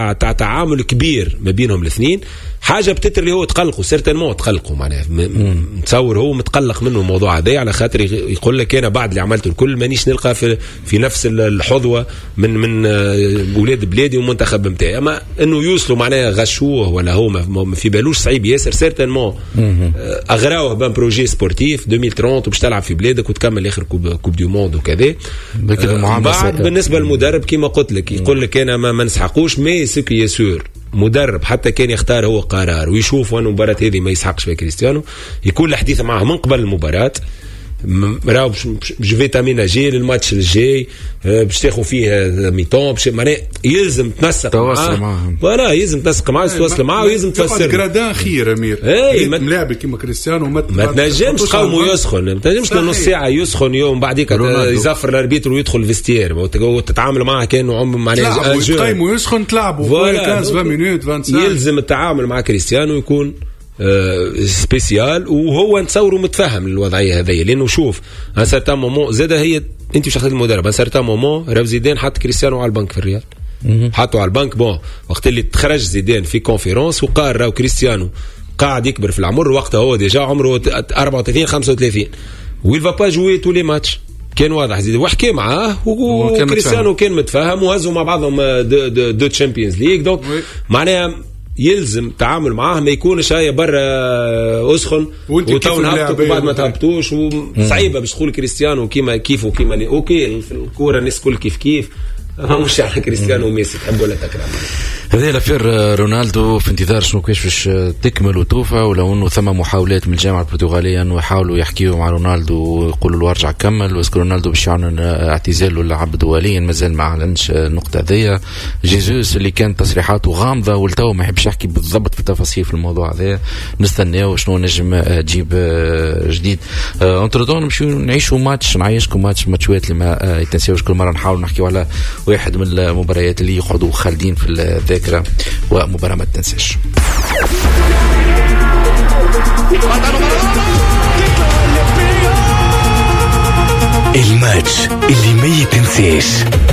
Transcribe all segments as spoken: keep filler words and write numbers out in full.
تاع تعامل كبير ما بينهم الاثنين. حاجه بتتر اللي هو تقلقوا سيرتينمون تقلقوا معناها نتصور هو متقلق منه الموضوع هذا على خاطر يقول لك انا بعد اللي عملته الكل مانيش نلقى في في نفس الحظوه من من اولاد بلادي والمنتخب نتاعي. اما انه يوصلوا معناها غشوه ولا هو ما في بالوش صعيب ياسر سيرتينمون اغراوه بان بروجي سبورتيف ألفين وثلاثين وباش تلعب في بلادك وتكمل اخر كوب, كوب دو موند وكذا. بعد بالنسبه للمدرب كما قلت لك يقول لك انا ما, ما نسحقوش مي سكي يسور مدرب حتى كان يختار هو قرار ويشوف وين المباراة هذه ما يسحقش في كريستيانو يكون الحديث معه من قبل المباراة. راهو باش فيتامين جي للماتش الجاي باش تاخذ فيه ميتون باش معناه يلزم تنسق معاه ولا يلزم تنسق معاه تواصل معاه ويلزم تفسر جرادان خير امير ملاعب كيما كريستيانو ما تنجمش قومه يسخن ما تنجمش نص ساعه يسخن يوم بعديك يزفر الاربيتر ويدخل الفيستير وتتعامل معاه كانه معناه قيمه يسخن تلعبوا خمسة مينوت خمسين يلزم التعامل مع كريستيانو يكون سبيسيال وهو نتصوره متفهم الوضعيه هذه. لانه شوف ان سارتان مومون زاد هي انت مش اخذت المدرب ان سارتان مومون راهو زيدان حط كريستيانو على البنك في الريال حطوا على البنك بون وقت اللي تخرج زيدان في كونفيرونس وقال راهو كريستيانو قاعد يكبر في العمر وقتها هو ديجا عمره أربعة وثلاثين خمسة وثلاثين ويل فا با جوي تو لي ماتش كان واضح زيد وحكي معاه وكريستيانو كان متفاهم وهزوا مع بعضهم دو, دو, دو تشامبيونز ليج دونك معناها يلزم تعامل معاه ما يكونش هاي برا اسخن وتو نهبطوا بعد ما تهبطوش وصعيبه باش تقول كريستيانو كيما كيف وكيما اوكي في الكوره الناس كل كيف كيف مش على كريستيانو وميسي تحب ولا تكره. هذه لافير رونالدو في انتظار شنو كيفاش باش تكمل وتوفى ولو انه ثم محاولات من الجامعه البرتغاليه انه يحاولوا يحكيوا مع رونالدو ويقولوا له ارجع كمل واسكو رونالدو باش يعلن اعتزاله اللعب دوليا مازال ما اعلنش النقطه هذه. جيزوس اللي كانت تصريحاته غامضه والتو ما يحبش يحكي بالضبط في التفاصيل في الموضوع هذا نستناو شنو نجم تجيب جديد. انترودون نمشيو نعيشوا ماتش نعيشكم ماتش ماتشات اللي ما يتنساوش كل مره نحاول نحكيو على واحد من المباريات اللي يقعدوا خالدين في الذاكره ومباراة ما تنساش. الماتش اللي ما يتنساش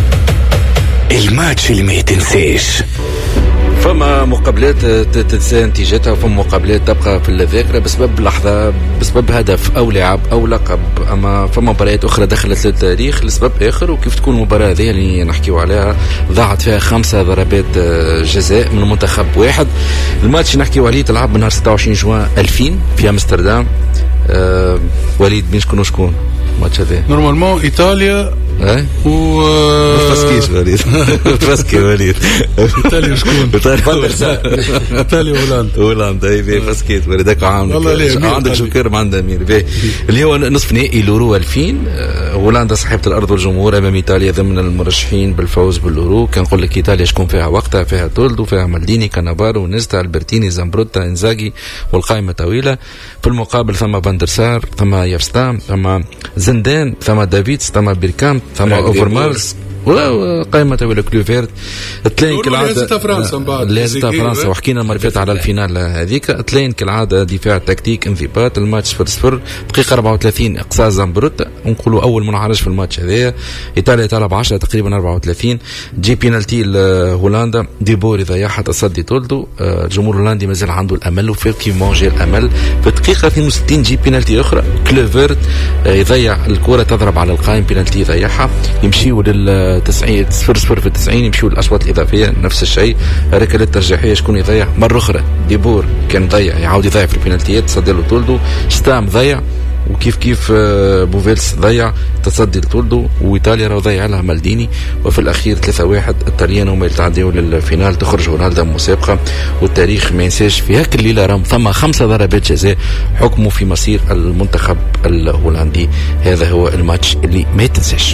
الماتش اللي ما يتنساش. فما مقابلات تنسى نتيجتها وفما مقابلات تبقى في الذاكرة بسبب لحظة بسبب هدف أو لاعب أو لقب. أما فما مباريات أخرى دخلت للتاريخ لسبب آخر وكيف تكون المباراة هذه اللي نحكيو عليها ضاعت فيها خمسة ضربات جزاء من منتخب واحد. الماتش نحكيو عليه تلعب من نهار ستة وعشرين جوان ألفين في أمستردام. أه وليد بين شكون وشكون الماتش هذا؟ نورمالمون إيطاليا ايه و تفسكيش وليد تفسكي وليد ايطاليا شكون ايطاليا هولندا هولندا اي فسكيت وليدك عامل عندك شكر ما عندها امير باهي اللي هو نصف نهائي اليورو ألفين. هولندا صاحبه الارض والجمهور امام ايطاليا ضمن المرشحين بالفوز باليورو. كان نقول لك ايطاليا شكون فيها وقتها فيها تولدو فيها مالديني كانافارو نيستا البرتيني زامبروتا انزاغي والقائمه طويله. في المقابل ثم فاندرسار ثم يافستام ثم زندان ثم دافيدز ثم بيركامب ثم اوفرمارس ولا قائمة طويلة كلوفيرت. تلاين كالعادة فرنسا بعد لازم فرنسا وحكينا المرة فاتت على الفينال هذيك. تلاين كالعادة دفاع تكتيك انضباط. الماتش صفر صفر دقيقة أربعة وثلاثين إقصاء زامبروتا ونقولوا أول منعرج في الماتش هذايا. إيطاليا تلعب عشرة تقريبا أربعة وثلاثين جي بينالتي لهولندا ديبور ضيعها تصدي تولدو. الجمهور الهولندي مازال عنده الأمل وفي كيما جاء الأمل. في الدقيقة اثنين وستين جي بينالتي أخرى كلوفيرت يضيع الكرة تضرب على القائم بينالتي يضيعها. يمشيوا لل تسعين صفر صفر في التسعين يمشوا الأشواط الإضافية نفس الشيء. ركلة ترجيحية شكون يضيع مرة أخرى ديبور كان ضيع يعاود يضيع في البينالتيات تصدي له تولدو. شتام ضيع وكيف كيف بوفيلس ضيع تصدي لتولدو وإيطاليا راه ضيع لها مالديني. وفي الأخير ثلاثة واحد الطليان هما يتعدوا للفينال تخرج هولندا مسابقة. والتاريخ ما ينساش في هاك الليلة رام ثم خمسة ضربات جزاء حكموا في مصير المنتخب الهولندي. هذا هو الماتش اللي ما يتنساش.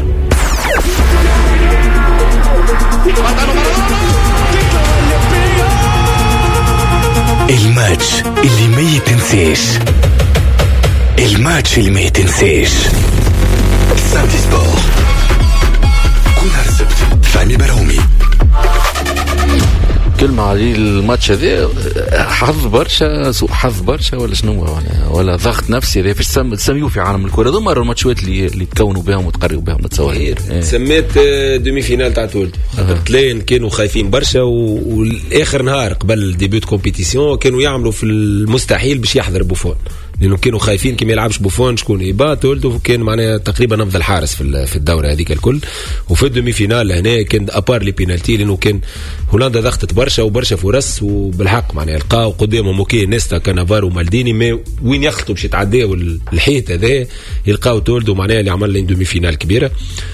الماتش اللي ما يتنساش الماتش اللي ما يتنساش سانتي سبور كل نهار السبت فهمي براومي. كلمة على الماتش هذا، حظ برشا سوء حظ برشا ولا شنو ولا, ولا ضغط نفسي هذا فاش تسميوه في عالم الكرة؟ هذو مرة الماتشات اللي اللي تكونوا بهم وتقربوا بهم نتصور. إيه. سميت دومي فينال تاع تولد خاطر تلاين كانوا خايفين برشا، والاخر نهار قبل ديبيوت كومبيتيسيون كانوا يعملوا في المستحيل باش يحضر بوفون، لانه كانوا خايفين كي ما يلعبش بوفون شكون يبات تولد، وكان معناها تقريبا افضل حارس في في الدوره هذيك الكل. وفي الدومي فينال هنا كان ابار لي بينالتي، لانه كان هولندا ضغطت برشا وبرشا فرص، وبالحق معناها لقاو قدامهم اوكي نيستا كانافارو ومالديني، ما وين يخلطوا باش يتعداو الحيط هذا يلقاو تولد معناها اللي عمل لهم دومي فينال كبيره.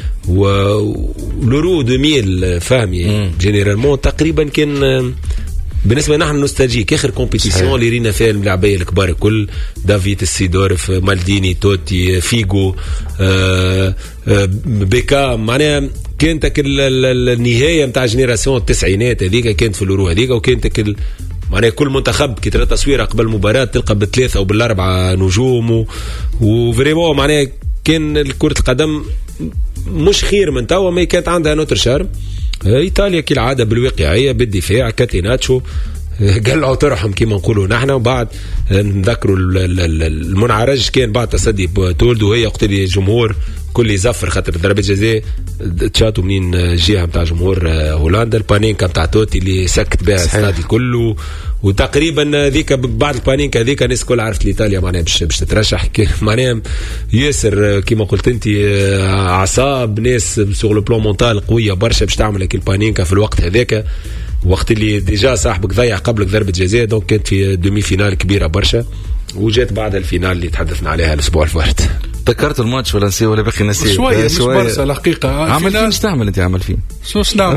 ولورو ألفين فهمي جينيرالمون تقريبا كان بالنسبه نحن نوستالجيك اخر كومبيتيسيون اللي رينا فيها الملاعبيه الكبار الكل، دافيد السيدورف، مالديني، توتي، فيغو، آآ آآ بيكا، معناها كانت النهايه نتاع جينيراسيون التسعينات هذيك كانت في الورو هذيك، وكانت معناها كل منتخب كي ترى تصويره قبل المباراه تلقى بالثلاثه او بالاربعه نجوم، وفريمون معناها كان كرة القدم مش خير من توا، ما كانت عندها نوتر شارم. ايطاليا كالعاده بالواقعيه بالدفاع كاتيناتشو قلعوا ترحم كما نقولوا نحن. وبعد نذكروا المنعرج كان بعد تصدي تولد، وهي وقت اللي الجمهور كل يزفر خاطر ضربة جزاء تشاتوا منين الجهه نتاع جمهور هولندا، البانينكا نتاع توتي اللي سكت بها الستاد الكل، وتقريبا ذيك بعد البانينكا ذيك الناس الكل عرفت ايطاليا معناها باش باش تترشح، معناها ياسر كما قلت انت اعصاب ناس سوغ لو بلون مونتال قويه برشا باش تعمل هيك البانينكا في الوقت هذاك، وقت اللي ديجا صاحبك ضيع قبلك ضربه جزاء. دونك كانت في دومي فينال كبيره برشا، وجات بعد الفينال اللي تحدثنا عليها الاسبوع الفارت. تذكرت الماتش ولا نسيه ولا باقي نسيه؟ شويه مش برشا الحقيقه. عمل فين تعمل انت؟ عمل فين شو نعمل؟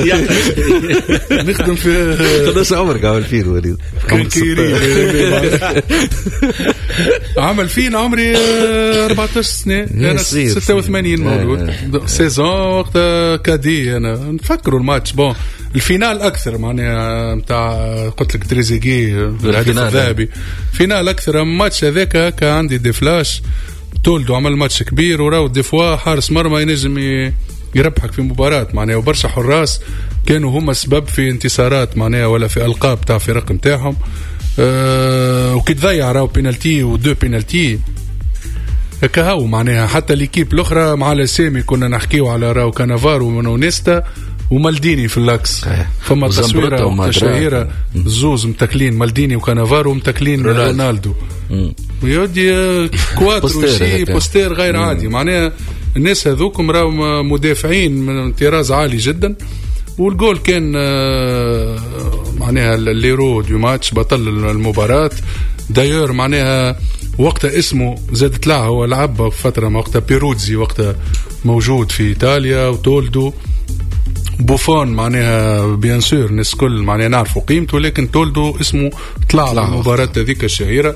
نخدم في قداش عمرك عمل فين وليد؟ عمل فين عمري أربعة عشر سنه، انا ستة وثمانين مولود سيزون وقت كادي. انا نفكروا الماتش بون الفينال اكثر معناها نتاع قلت لك تريزيجي الهدف الذهبي، فينال اكثر. الماتش هذاك كان عندي دي فلاش تولدو عمل ماتش كبير، وراو دي فوا حارس مرمى ينجم يربحك في مباراة معناها، وبرشا حراس كانوا هم سبب في انتصارات معناها ولا في ألقاب تاع فرق نتاعهم. أه وكي تضيع راو بينالتي ودو بينالتي كهو معناها، حتى ليكيب الأخرى مع الأسامي كنا نحكيو على راو كانافارو ونونيستا ومالديني في اللاكس. فما تصويره شهيره زوز متكلين مالديني وكانافارو متكلين رونالدو ويودي كواترو شي بوستير غير عادي معناها. الناس هذوكم راهم مدافعين من طراز عالي جدا، والجول كان معناها الليرو دو ماتش بطل المباراة. دايور معناها وقتها اسمه زاد طلع، هو لعب فترة وقتها بيروتزي وقتها موجود في إيطاليا، وتولدو بوفون معناها بيان سور الناس كل معناها نعرفوا قيمته، ولكن تولدو اسمه طلع المباراة هذيك الشهيرة.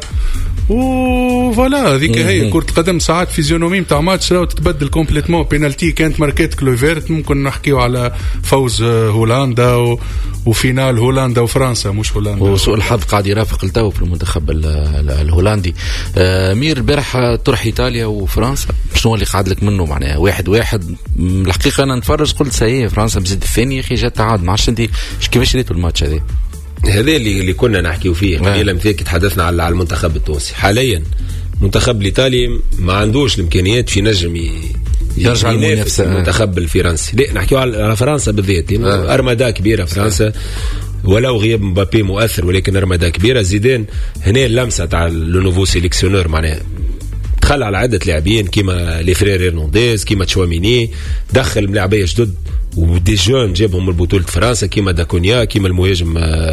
وفوالا هذيك هي كرة القدم، ساعات فيزيونومي نتاع ماتش راهو تتبدل كومبليتمون. بينالتي كانت ماركات كلوفيرت، ممكن نحكيو على فوز هولندا و... وفينال هولندا وفرنسا مش هولندا. وسوء الحظ قاعد يرافق التو في المنتخب الهولندي. آه مير البارح طرح ايطاليا وفرنسا، شنو اللي قاعد لك منه معناها؟ واحد واحد الحقيقه انا نتفرج قلت ساهي فرنسا بزيد الثاني يا اخي جات تعاد. ما عرفتش انت كيفاش ريتوا الماتش هذا؟ هذا اللي اللي كنا نحكيو فيه قبيله مثل كي تحدثنا على المنتخب التونسي. حاليا المنتخب الايطالي ما عندوش الامكانيات في نجم يرجع ينافس المنتخب الفرنسي. لا نحكيو على فرنسا بالذات، آه. ارمادا كبيره فرنسا، ولو غياب مبابي مؤثر ولكن ارمادا كبيره. زيدان هنا اللمسه تاع لو نوفو سيليكسيونور معناها دخل على عده لاعبين كيما لي فرير هرنانديز كيما تشواميني، دخل ملاعبيه جدد ودي جون جابهم من بطوله فرنسا كيما داكونيا كيما المهاجم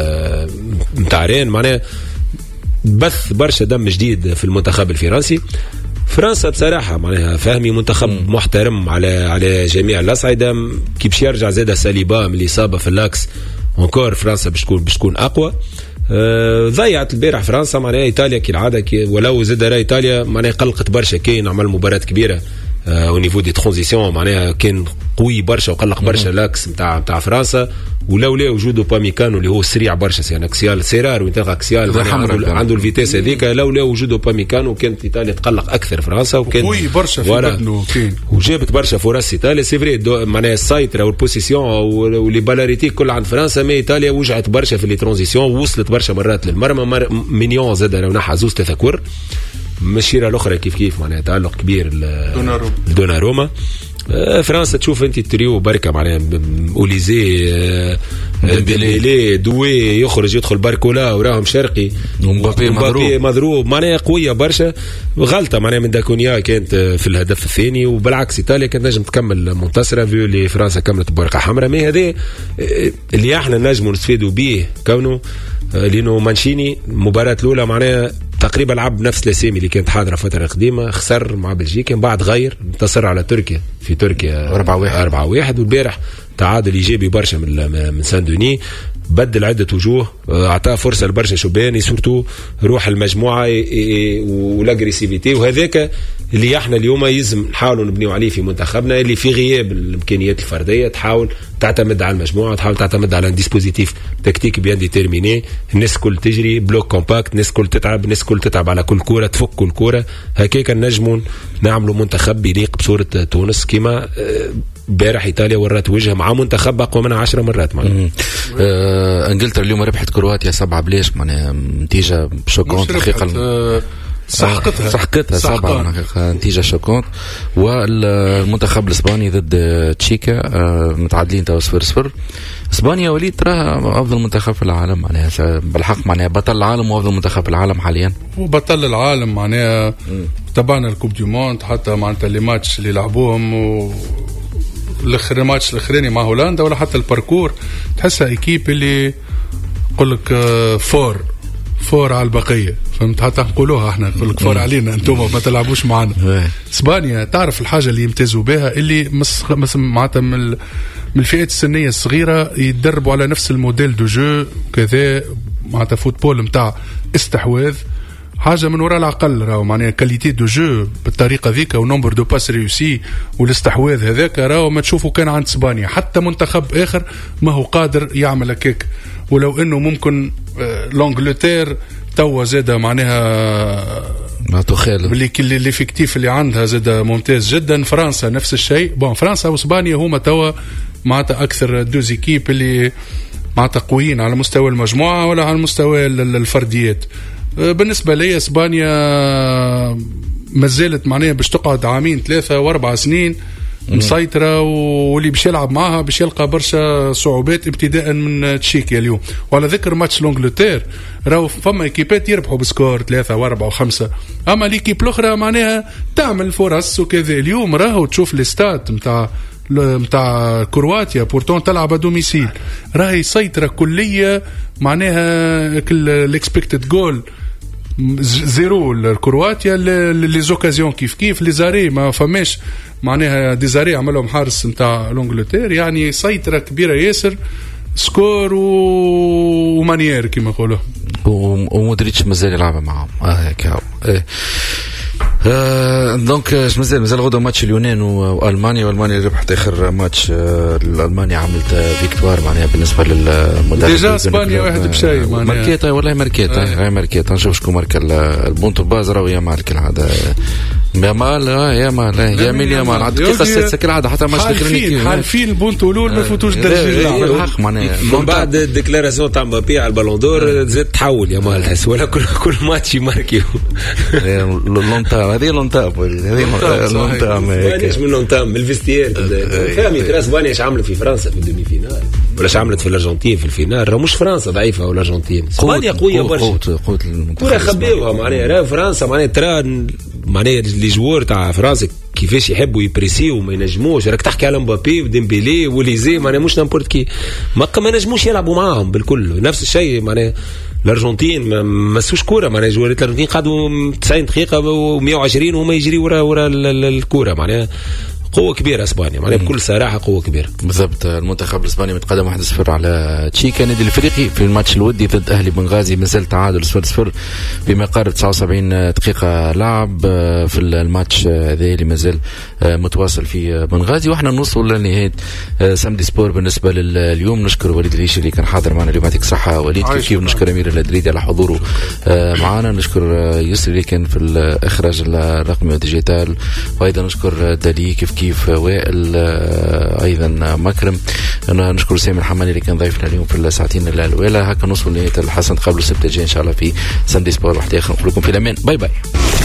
نتاع رين، معناها بث برشا دم جديد في المنتخب الفرنسي. فرنسا بصراحه معناها فهمي منتخب م. محترم على على جميع الاصعده. كي باش يرجع زاد ساليبا من الاصابه في اللاكس انكور فرنسا باش تكون باش تكون اقوى. أه ضيعت البارح فرنسا معناها. ايطاليا كالعاده كي ولو زاد راه ايطاليا معناها قلقت برشا، كاين عمل مباراه كبيره او نيفو دي ترانزيسيون معناها كان قوي برشا وقلق برشا لاكس نتاع نتاع فرنسا. ولولا وجود اوباميكانو اللي هو سريع برشا سي اكسيال سيرار وينتقى اكسيال عنده, عنده الفيتيس هذيك. لولا وجود اوباميكانو كانت ايطاليا تقلق اكثر فرنسا وكان قوي برشا في بدنه كان وجابت برشا فرص ايطاليا سي فري معناها السيطره والبوسيسيون ولي بالاريتي كل عند فرنسا. مي ايطاليا وجعت برشا في لي ترانزيسيون وصلت برشا مرات للمرمى مر... مينيون زاد لو نحى زوز ثلاثه كور. مشيره الاخرى كيف كيف معناها تعلق كبير لدوناروما. فرنسا تشوف انت التريو بركه معناها اوليزي ديلي دوي يخرج يدخل باركولا وراهم شرقي ومبابي مضروب مضروب معناها قويه برشا. غلطه معناها من داكونيا كانت في الهدف الثاني. وبالعكس ايطاليا كانت نجم تكمل منتصره في اللي فرنسا كملت بورقه حمراء. مي هذا اللي احنا نجموا نستفيدوا به كونه لانه مانشيني المباراه الاولى معناها تقريبا لعب نفس الاسامي اللي كانت حاضره فتره قديمه. خسر مع بلجيكا من بعد غير انتصر على تركيا في تركيا أربعة واحد أربعة واحد. والبارح تعادل ايجابي برشا من من سان دوني. بدل عده وجوه اعطاه فرصه لبرشا شبان سورتو روح المجموعه والاغريسيفيتي. وهذاك اللي احنا اليوم يلزم نحاولوا نبنيو عليه في منتخبنا اللي في غياب الامكانيات الفرديه تحاول تعتمد على المجموعه تحاول تعتمد على ديسبوزيتيف تكتيك بيان ديتيرميني. الناس كل تجري بلوك كومباكت الناس كل تتعب الناس كل تتعب على كل كوره تفك كل كوره. هكاك نجموا نعملوا منتخب يليق بصوره تونس كما بارح ايطاليا ورات وجهها مع منتخب اقوى منها عشر مرات معنا. آه انجلترا اليوم ربحت كرواتيا سبعة بلاش معناها نتيجه شوكونت حقيقه. آه سحقتها سحقتها سبعة نتيجه شوكونت. والمنتخب الاسباني ضد تشيكا آه متعادلين تو صفر صفر. اسبانيا وليد تراها افضل منتخب في العالم معناها بالحق معناها بطل العالم وافضل منتخب في العالم حاليا. وبطل العالم معناها تبعنا الكوب دي موند حتى معناتها لي ماتش اللي لعبوهم و الاخر ماتش الاخراني مع هولندا ولا حتى الباركور تحسها ايكيب اللي يقول لك فور فور على البقيه فهمت. حتى نقولوها احنا نقول لك فور علينا انتم ما تلعبوش معنا. اسبانيا تعرف الحاجه اللي يمتازوا بها اللي مس مس معناتها من من الفئات السنيه الصغيره يتدربوا على نفس الموديل دو جو كذا معناتها فوتبول نتاع استحواذ حاجه من وراء العقل راهو معناها كاليتي دو جو بالطريقه ذيك ونمبر دو باس ريوسي والاستحواذ هذاك راهو ما تشوفوا كان عند اسبانيا. حتى منتخب اخر ما هو قادر يعمل هكاك. ولو انه ممكن لونجلتير توا زاده معناها ما تخيل باللي كل الافكتيف اللي عندها زاده ممتاز جدا. فرنسا نفس الشيء. بون فرنسا واسبانيا هما توا معناتها اكثر دوز ايكيب اللي معناتها قويين على مستوى المجموعه ولا على مستوى الفرديات. بالنسبة لي اسبانيا ما زالت معناها باش تقعد عامين ثلاثة واربع سنين مسيطرة واللي باش يلعب معها باش يلقى برشا صعوبات ابتداء من تشيكيا اليوم. وعلى ذكر ماتش لونجلتير راهو فما ايكيبات يربحوا بسكور ثلاثة واربعة وخمسة اما الايكيب الاخرى معناها تعمل فرص وكذا. اليوم راهو تشوف الاستاد متاع متاع كرواتيا بورتون تلعب دوميسيل راهي سيطرة كلية معناها كل الاكسبكتد جول زيرو لكرواتيا. لي زوكازيون كيف كيف لي زاري ما فماش معناها دي زاري عملهم حارس نتاع لونجلتير. يعني سيطرة كبيرة ياسر سكور ومانيير كما يقولوا. ومودريتش مازال يلعب معهم اه هيك ايه. آه دونك مازال مازال غدا ماتش اليونان والمانيا. والمانيا ربحت اخر ماتش. آه المانيا عملت فيكتوار معناها بالنسبه للمدرب ديجا اسبانيا واحد بشيء معناها ماركيتا والله ماركيتا. هاي ماركيتا نشوف شكون ماركا البونتو بازرا ويا مال كالعاده يا مال يا مال يا ميل يا مال على الدقيقه السادسه كالعاده حتى ماتش الاخراني حالفين البونتو الاول ما فوتوش درجه الحق معناها من بعد الديكلاراسيون تاع مبابي على البالون دور زاد تحول يا مال تحس ولا كل كل ماتش يماركيو لونتا هذه لونتا هذه لونتا ماهيش من لونتا من الفيستير فهمي ترى اسبانيا ايش عملت في فرنسا في الدومي فينال ولا ايش عملت في الارجنتين في الفينال. راه مش فرنسا ضعيفه ولا الارجنتين اسبانيا قويه برشا كره خبيوها معناها. راه فرنسا معناها ترى معناها لي جوار تاع فرنسا كيفاش يحبوا يبريسيو وما ينجموش. راك تحكي على مبابي وديمبيلي وليزي معناها مش نامبورت كي ما ما نجموش يلعبوا معاهم بالكل. نفس الشيء معناها الارجنتين ما مسوش كوره معناها جوارات الارجنتين قعدوا تسعين دقيقه و120 وهما يجري ورا ورا الكوره معناها قوه كبيره اسبانيا معناها بكل صراحه قوه كبيره. بالضبط. المنتخب الاسباني متقدم واحد صفر على تشيكا. النادي الافريقي في الماتش الودي ضد اهلي بنغازي مازال تعادل صفر صفر بما يقارب تسعة وسبعين دقيقه لعب في الماتش هذا اللي مازال متواصل في بنغازي. واحنا نوصل لنهايه سامدي سبور بالنسبه لليوم. نشكر وليد العيشي اللي كان حاضر معنا اليوم، يعطيك الصحه وليد. كيف نشكر امير الادريدي على حضوره معنا. نشكر يسري اللي كان في الاخراج الرقمي والديجيتال، وايضا نشكر دالي كيف كيف وائل ايضا مكرم. انا نشكر سامي الحماني اللي كان ضيفنا اليوم في الساعتين الاولى. هكا نوصل لنهايه الحلقه. نتقابلوا السبت الجاي ان شاء الله في ساندي سبور. واحد اخر نقول لكم في الامان. باي باي.